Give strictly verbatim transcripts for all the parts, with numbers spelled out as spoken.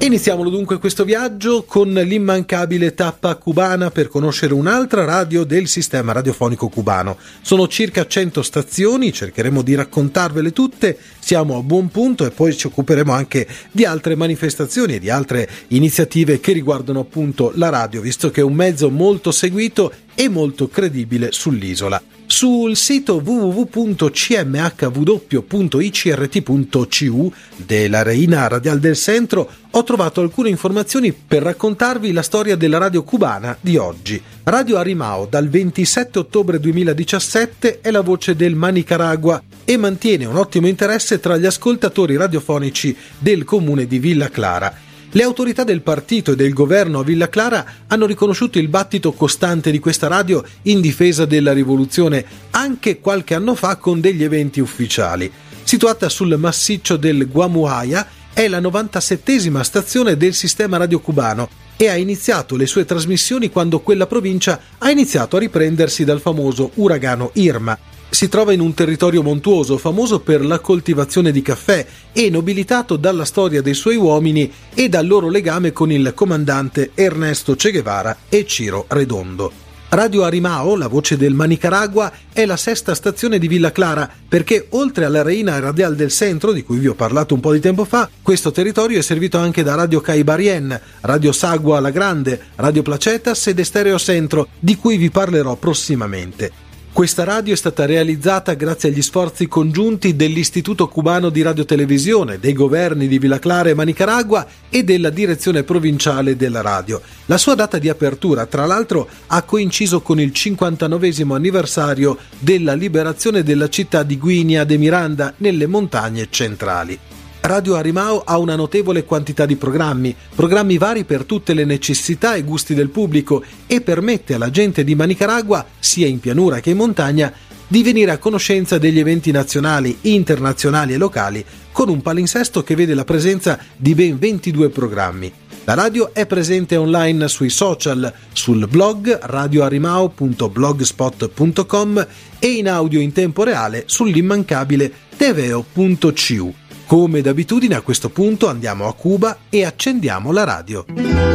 Iniziamolo dunque questo viaggio con l'immancabile tappa cubana per conoscere un'altra radio del sistema radiofonico cubano. Sono circa cento stazioni, cercheremo di raccontarvele tutte, siamo a buon punto e poi ci occuperemo anche di altre manifestazioni e di altre iniziative che riguardano appunto la radio, visto che è un mezzo molto seguito e molto credibile sull'isola. Sul sito w w w punto c m h w punto i c r t punto c u della Reina Radial del Centro ho trovato alcune informazioni per raccontarvi la storia della radio cubana di oggi. Radio Arimao dal ventisette ottobre duemiladiciassette è la voce del Manicaragua e mantiene un ottimo interesse tra gli ascoltatori radiofonici del comune di Villa Clara. Le autorità del partito e del governo a Villa Clara hanno riconosciuto il battito costante di questa radio in difesa della rivoluzione anche qualche anno fa con degli eventi ufficiali. Situata sul massiccio del Guamuaya, è la novantasettesima stazione del sistema radio cubano e ha iniziato le sue trasmissioni quando quella provincia ha iniziato a riprendersi dal famoso uragano Irma. Si trova in un territorio montuoso, famoso per la coltivazione di caffè e nobilitato dalla storia dei suoi uomini e dal loro legame con il comandante Ernesto Che Guevara e Ciro Redondo. Radio Arimao, la voce del Manicaragua, è la sesta stazione di Villa Clara perché, oltre alla Reina Radial del Centro, di cui vi ho parlato un po' di tempo fa, questo territorio è servito anche da Radio Caibarien, Radio Sagua La Grande, Radio Placetas ed Estereo Centro, di cui vi parlerò prossimamente. Questa radio è stata realizzata grazie agli sforzi congiunti dell'Istituto Cubano di Radiotelevisione, dei governi di Villa Clara e Manicaragua e della direzione provinciale della radio. La sua data di apertura, tra l'altro, ha coinciso con il cinquantanovesimo anniversario della liberazione della città di Guinia de Miranda nelle montagne centrali. Radio Arimao ha una notevole quantità di programmi, programmi vari per tutte le necessità e gusti del pubblico e permette alla gente di Manicaragua, sia in pianura che in montagna, di venire a conoscenza degli eventi nazionali, internazionali e locali con un palinsesto che vede la presenza di ben ventidue programmi. La radio è presente online sui social, sul blog radioarimao punto blogspot punto com e in audio in tempo reale sull'immancabile tveo punto c u. Come d'abitudine a questo punto andiamo a Cuba e accendiamo la radio.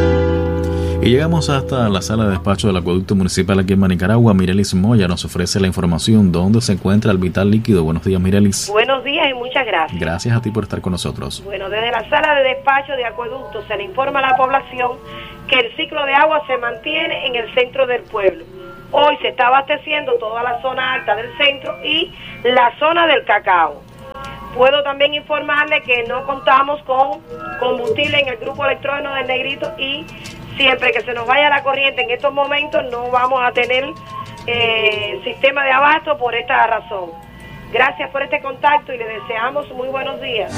Y llegamos hasta la sala de despacho del acueducto municipal aquí en Manicaragua. Mirelis Moya nos ofrece la información dónde se encuentra el vital líquido. Buenos días, Mirelis. Buenos días y muchas gracias. Gracias a ti por estar con nosotros. Bueno, desde la sala de despacho de acueducto se le informa a la población que el ciclo de agua se mantiene en el centro del pueblo. Hoy se está abasteciendo toda la zona alta del centro y la zona del Cacao. Puedo también informarle que no contamos con combustible en el grupo electrógeno del Negrito y siempre que se nos vaya la corriente en estos momentos no vamos a tener eh, sistema de abasto por esta razón. Gracias por este contacto y le deseamos muy buenos días.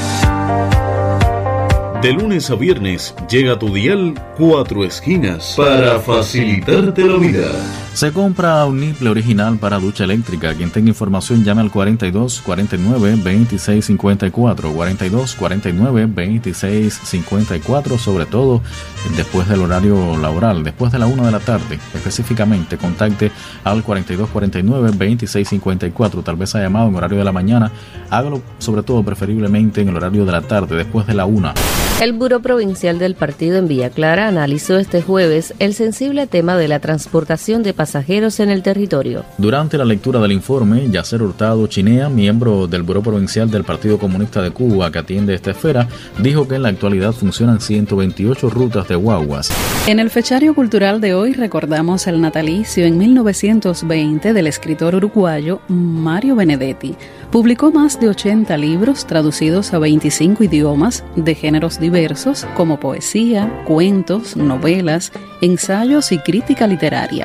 De lunes a viernes llega a tu dial Cuatro Esquinas para facilitarte la vida. Se compra un niple original para ducha eléctrica. Quien tenga información llame al cuarenta y dos cuarenta y nueve veintiséis cincuenta y cuatro, cuarenta y dos cuarenta y nueve veintiséis cincuenta y cuatro, sobre todo después del horario laboral, después de la una de la tarde. Específicamente, contacte al cuarenta y dos cuarenta y nueve veintiséis cincuenta y cuatro. Tal vez ha llamado en horario de la mañana. Hágalo sobre todo preferiblemente en el horario de la tarde, después de la una. El Buró Provincial del Partido en Villa Clara analizó este jueves el sensible tema de la transportación de pasajeros en el territorio. Durante la lectura del informe, Yacer Hurtado Chinea, miembro del Buró Provincial del Partido Comunista de Cuba que atiende esta esfera, dijo que en la actualidad funcionan ciento veintiocho rutas de guaguas. En el fechario cultural de hoy recordamos el natalicio en mil novecientos veinte del escritor uruguayo Mario Benedetti. Publicó más de ochenta libros traducidos a veinticinco idiomas de géneros diversos como poesía, cuentos, novelas, ensayos y crítica literaria.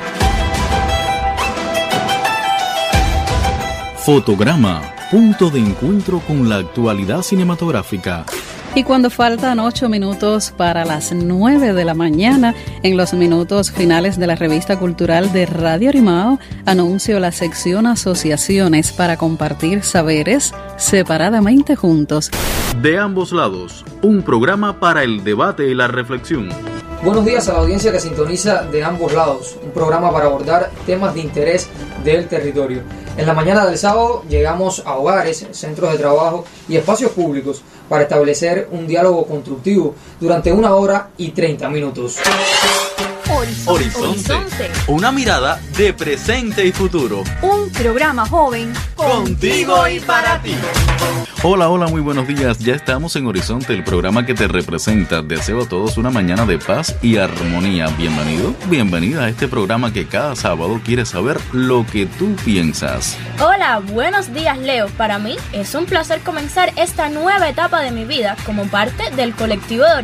Fotograma, punto de encuentro con la actualidad cinematográfica. Y cuando faltan ocho minutos para las nueve de la mañana, en los minutos finales de la revista cultural de Radio Arimao, anuncio la sección Asociaciones para compartir saberes separadamente juntos. De ambos lados, un programa para el debate y la reflexión. Buenos días a la audiencia que sintoniza De ambos lados, un programa para abordar temas de interés del territorio. En la mañana del sábado llegamos a hogares, centros de trabajo y espacios públicos para establecer un diálogo constructivo durante una hora y treinta minutos. Horizonte. Horizonte. Horizonte. Una mirada de presente y futuro. Un programa joven contigo y para ti. Hola, hola, muy buenos días. Ya estamos en Horizonte, el programa que te representa. Deseo a todos una mañana de paz y armonía. Bienvenido, bienvenida a este programa que cada sábado quiere saber lo que tú piensas. Hola, buenos días, Leo. Para mí es un placer comenzar esta nueva etapa de mi vida como parte del colectivo de